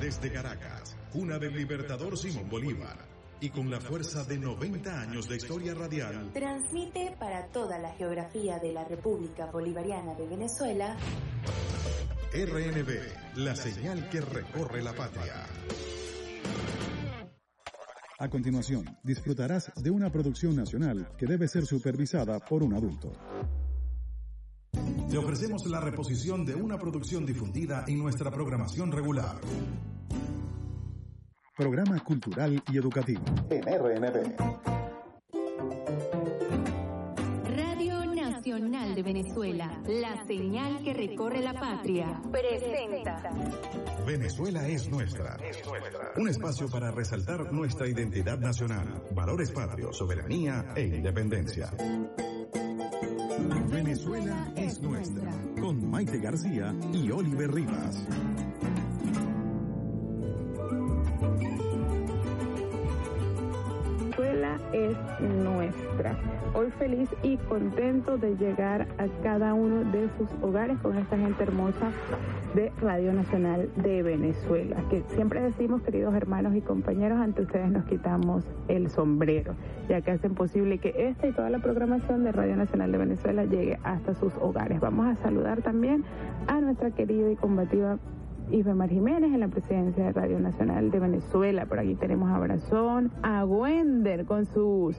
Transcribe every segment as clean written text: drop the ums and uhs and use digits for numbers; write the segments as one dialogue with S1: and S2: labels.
S1: Desde Caracas, cuna del libertador Simón Bolívar, y con la fuerza de 90 años de historia radial,
S2: transmite para toda la geografía de la República Bolivariana de Venezuela,
S1: RNB, la señal que recorre la patria.
S3: A continuación, disfrutarás de una producción nacional que debe ser supervisada por un adulto.
S1: Te ofrecemos la reposición de una producción difundida en nuestra programación regular.
S3: Programa cultural y educativo
S1: En RNB.
S2: Radio Nacional de Venezuela, la señal que recorre la patria, presenta
S1: Venezuela es nuestra. Un espacio para resaltar nuestra identidad nacional, valores patrios, soberanía e independencia.
S3: Venezuela es nuestra, con Maite García y Oliver Rivas.
S4: Venezuela es nuestra. Hoy feliz y contento de llegar a cada uno de sus hogares con esta gente hermosa de Radio Nacional de Venezuela, que siempre decimos, queridos hermanos y compañeros, ante ustedes nos quitamos el sombrero, ya que hacen posible que esta y toda la programación de Radio Nacional de Venezuela llegue hasta sus hogares. Vamos a saludar también a nuestra querida y combativa Ifemar Jiménez en la presidencia de Radio Nacional de Venezuela. Por aquí tenemos a Brazón, a Wender con sus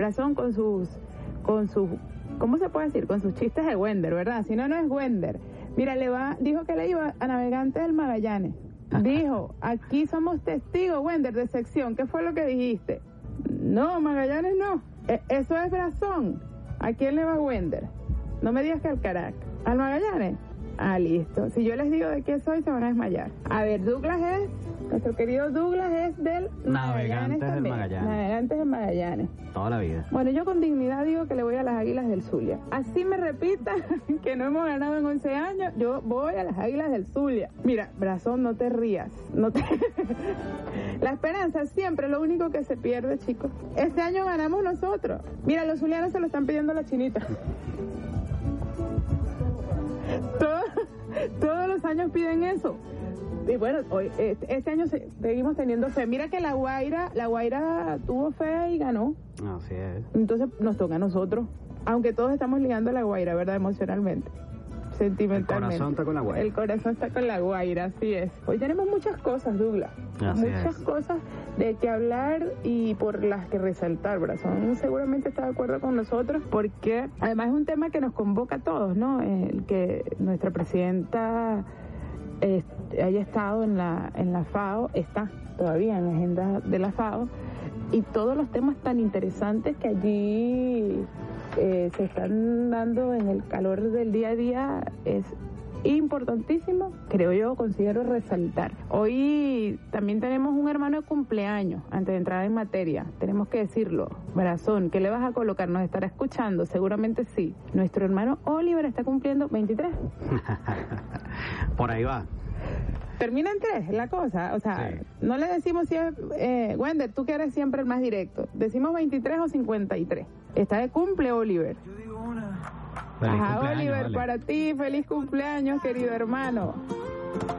S4: ¿cómo se puede decir? Con sus chistes de Wender, ¿verdad? Si no, no es Wender. Mira, dijo que le iba a Navegantes del Magallanes. Dijo, aquí somos testigos, Wender, de sección. ¿Qué fue lo que dijiste? No, Magallanes no. Eso es Brazón. ¿A quién le va Wender? No me digas que al Caracas. ¿Al Magallanes? Ah, listo. Si yo les digo de qué soy, se van a desmayar. A ver, nuestro querido Douglas es del
S5: Navegantes del Magallanes.
S4: Navegantes del Magallanes.
S5: Toda la vida.
S4: Bueno, yo con dignidad digo que le voy a las Águilas del Zulia. Así me repita que no hemos ganado en 11 años, yo voy a las Águilas del Zulia. Mira, Brazón, no te rías. La esperanza siempre es lo único que se pierde, chicos. Este año ganamos nosotros. Mira, los zulianos se lo están pidiendo a la chinita. Todos los años piden eso. Y bueno, hoy este año seguimos teniendo fe. Mira que la Guaira tuvo fe y ganó.
S5: Así es.
S4: Entonces nos toca a nosotros. Aunque todos estamos ligando a la Guaira, ¿verdad? Emocionalmente, sentimentalmente.
S5: El corazón está con la Guaira.
S4: El corazón está con la Guaira, así es. Hoy tenemos muchas cosas, Douglas. Muchas cosas de que hablar y por las que resaltar, Brazón seguramente está de acuerdo con nosotros, porque además es un tema que nos convoca a todos, ¿no? El que nuestra presidenta haya estado en la FAO, está todavía en la agenda de la FAO, y todos los temas tan interesantes que allí se están dando en el calor del día a día es importantísimo, creo yo, considero resaltar. Hoy también tenemos un hermano de cumpleaños, antes de entrar en materia, tenemos que decirlo. Brazón, ¿qué le vas a colocar? ¿Nos estará escuchando? Seguramente sí. Nuestro hermano Oliver está cumpliendo 23.
S5: Por ahí va.
S4: Termina en 3 la cosa, o sea, sí. No le decimos si es, Wender, tú que eres siempre el más directo, decimos 23 o 53. Está de cumple, Oliver.
S5: Yo digo una.
S4: Ajá, Oliver, vale. Para ti, feliz cumpleaños, querido hermano.